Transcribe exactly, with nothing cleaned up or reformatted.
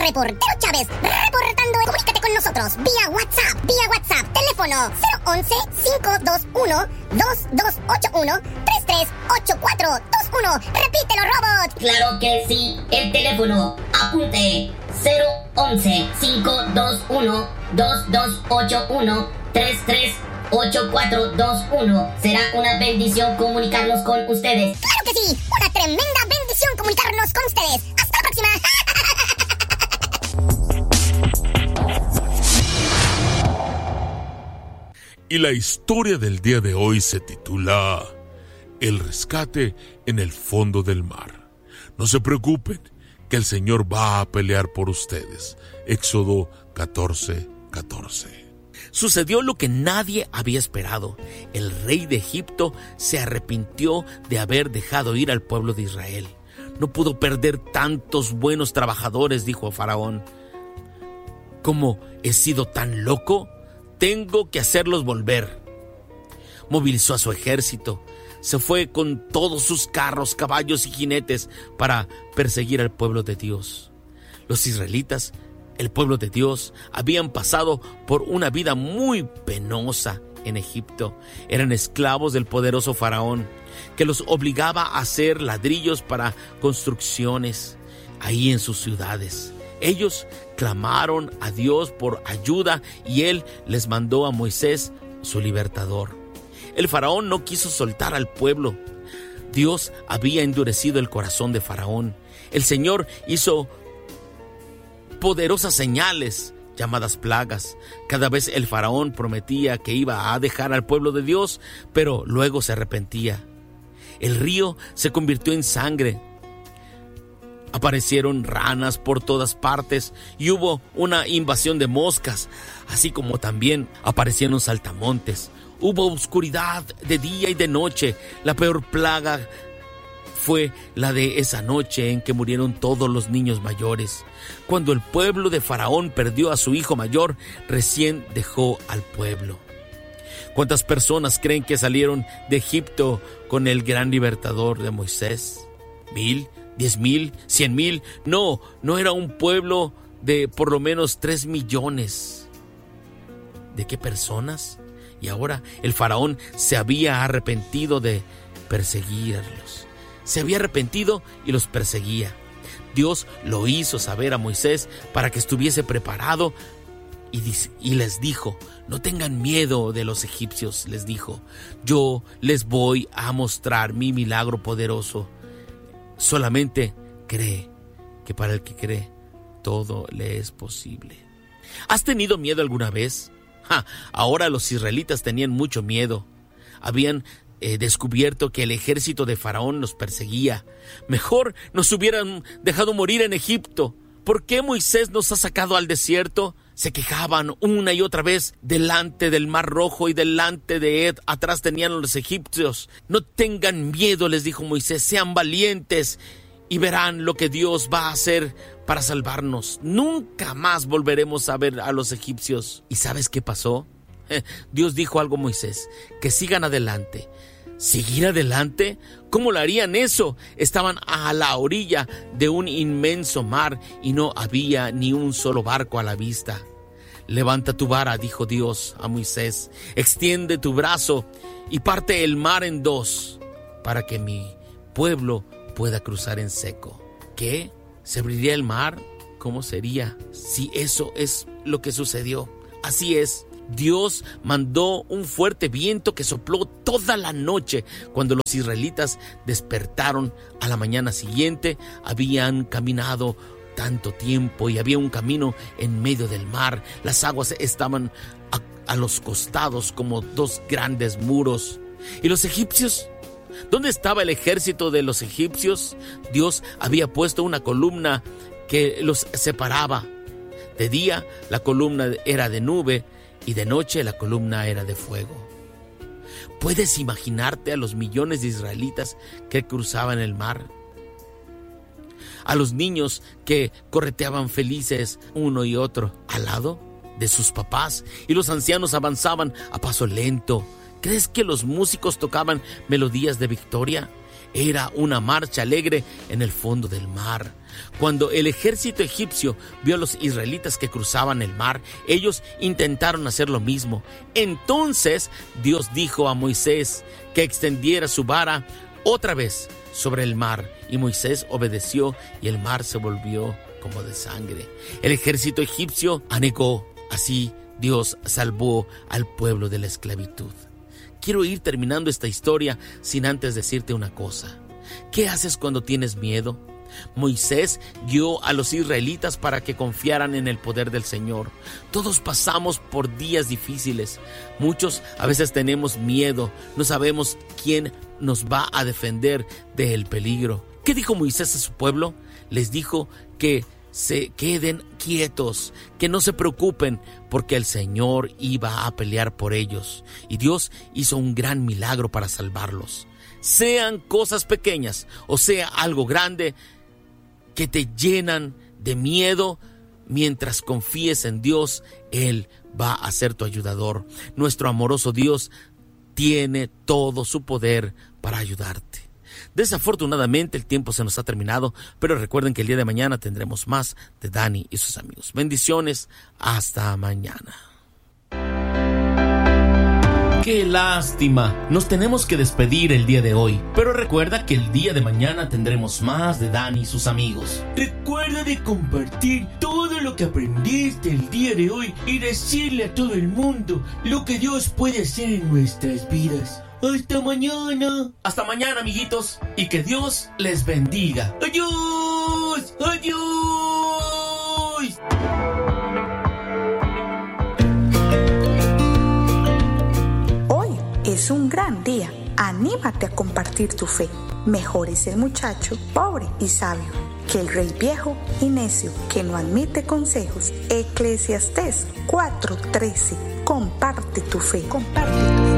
Reportero Chávez, reportando. Comunícate con nosotros vía WhatsApp, vía WhatsApp, teléfono cero once, cinco dos uno, dos dos ocho uno, tres tres ocho cuatro dos uno. Repítelo, robot. Claro que sí, el teléfono, apunte, cero once, cinco dos uno, dos dos ocho uno, tres tres ocho cuatro dos uno. Será una bendición comunicarnos con ustedes. Claro que sí, una tremenda bendición comunicarnos con ustedes. Hasta la próxima. Y la historia del día de hoy se titula El rescate en el fondo del mar. No se preocupen, que el Señor va a pelear por ustedes. Éxodo catorce, catorce. Sucedió lo que nadie había esperado. El rey de Egipto se arrepintió de haber dejado ir al pueblo de Israel. No pudo perder tantos buenos trabajadores, dijo a Faraón. ¿Cómo he sido tan loco? Tengo que hacerlos volver. Movilizó a su ejército. Se fue con todos sus carros, caballos y jinetes para perseguir al pueblo de Dios. Los israelitas, el pueblo de Dios, habían pasado por una vida muy penosa en Egipto. Eran esclavos del poderoso Faraón, que los obligaba a hacer ladrillos para construcciones ahí en sus ciudades. Ellos clamaron a Dios por ayuda y Él les mandó a Moisés, su libertador. El faraón no quiso soltar al pueblo. Dios había endurecido el corazón de Faraón. El Señor hizo poderosas señales llamadas plagas. Cada vez el faraón prometía que iba a dejar al pueblo de Dios, pero luego se arrepentía. El río se convirtió en sangre. Aparecieron ranas por todas partes y hubo una invasión de moscas, así como también aparecieron saltamontes. Hubo oscuridad de día y de noche. La peor plaga fue la de esa noche en que murieron todos los niños mayores. Cuando el pueblo de Faraón perdió a su hijo mayor, recién dejó al pueblo. ¿Cuántas personas creen que salieron de Egipto con el gran libertador de Moisés? ¿Mil? ¿Diez mil? ¿Cien mil? No, no era un pueblo de por lo menos tres millones. ¿De qué personas? Y ahora el faraón se había arrepentido de perseguirlos. Se había arrepentido y los perseguía. Dios lo hizo saber a Moisés para que estuviese preparado y, y les dijo: no tengan miedo de los egipcios, les dijo. Yo les voy a mostrar mi milagro poderoso. Solamente cree, que para el que cree todo le es posible. ¿Has tenido miedo alguna vez? Ja, ahora los israelitas tenían mucho miedo. Habían eh, descubierto que el ejército de Faraón los perseguía. Mejor nos hubieran dejado morir en Egipto. ¿Por qué Moisés nos ha sacado al desierto? Se quejaban una y otra vez. Delante del Mar Rojo y delante de Ed, atrás tenían los egipcios. No tengan miedo, les dijo Moisés, sean valientes y verán lo que Dios va a hacer para salvarnos. Nunca más volveremos a ver a los egipcios. ¿Y sabes qué pasó? Dios dijo algo a Moisés, que sigan adelante. ¿Seguir adelante? ¿Cómo lo harían eso? Estaban a la orilla de un inmenso mar y no había ni un solo barco a la vista. Levanta tu vara, dijo Dios a Moisés. Extiende tu brazo y parte el mar en dos para que mi pueblo pueda cruzar en seco. ¿Qué? ¿Se abriría el mar? ¿Cómo sería si eso es lo que sucedió? Así es. Dios mandó un fuerte viento que sopló toda la noche. Cuando los israelitas despertaron a la mañana siguiente, habían caminado tanto tiempo y había un camino en medio del mar. Las aguas estaban a, a los costados como dos grandes muros. ¿Y los egipcios? ¿Dónde estaba el ejército de los egipcios? Dios había puesto una columna que los separaba. De día la columna era de nube y de noche la columna era de fuego. ¿Puedes imaginarte a los millones de israelitas que cruzaban el mar? A los niños que correteaban felices uno y otro al lado de sus papás, y los ancianos avanzaban a paso lento. ¿Crees que los músicos tocaban melodías de victoria? Era una marcha alegre en el fondo del mar. Cuando el ejército egipcio vio a los israelitas que cruzaban el mar, ellos intentaron hacer lo mismo. Entonces Dios dijo a Moisés que extendiera su vara otra vez sobre el mar, y Moisés obedeció y el mar se volvió como de sangre. El ejército egipcio anegó. Así Dios salvó al pueblo de la esclavitud. Quiero ir terminando esta historia sin antes decirte una cosa. ¿Qué haces cuando tienes miedo? Moisés guió a los israelitas para que confiaran en el poder del Señor. Todos pasamos por días difíciles. Muchos a veces tenemos miedo. No sabemos quién nos va a defender del peligro. ¿Qué dijo Moisés a su pueblo? Les dijo que se queden quietos, que no se preocupen, porque el Señor iba a pelear por ellos. Y Dios hizo un gran milagro para salvarlos. Sean cosas pequeñas o sea algo grande que te llenan de miedo, mientras confíes en Dios, Él va a ser tu ayudador. Nuestro amoroso Dios tiene todo su poder para ayudarte. Desafortunadamente el tiempo se nos ha terminado, pero recuerden que el día de mañana tendremos más de Dani y sus amigos. Bendiciones, hasta mañana. ¡Qué lástima! Nos tenemos que despedir el día de hoy, pero recuerda que el día de mañana tendremos más de Dani y sus amigos. Recuerda de compartir todo lo que aprendiste el día de hoy y decirle a todo el mundo lo que Dios puede hacer en nuestras vidas. ¡Hasta mañana! Hasta mañana, amiguitos, y que Dios les bendiga. ¡Adiós! ¡Adiós! Hoy es un gran día. Anímate a compartir tu fe. Mejor es el muchacho pobre y sabio que el rey viejo y necio que no admite consejos. Eclesiastés cuatro trece. Comparte tu fe. Comparte tu fe.